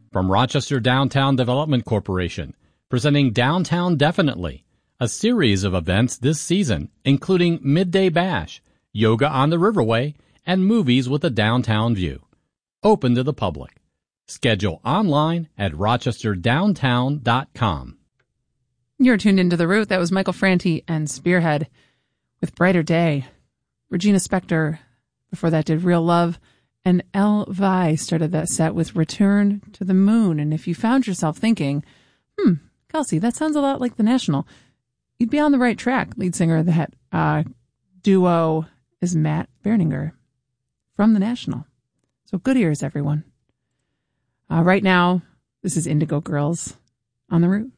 From Rochester Downtown Development Corporation, presenting Downtown Definitely, a series of events this season, including Midday Bash, Yoga on the Riverway, and Movies with a Downtown View. Open to the public. Schedule online at rochesterdowntown.com. You're tuned into The Root. That was Michael Franti and Spearhead with Brighter Day. Regina Spektor, before that, did Real Love. And El Vi started that set with Return to the Moon. And if you found yourself thinking, Kelsey, that sounds a lot like The National, you'd be on the right track. Lead singer of that duo is Matt Berninger from The National. So good ears, everyone. Right now, this is Indigo Girls on The Root.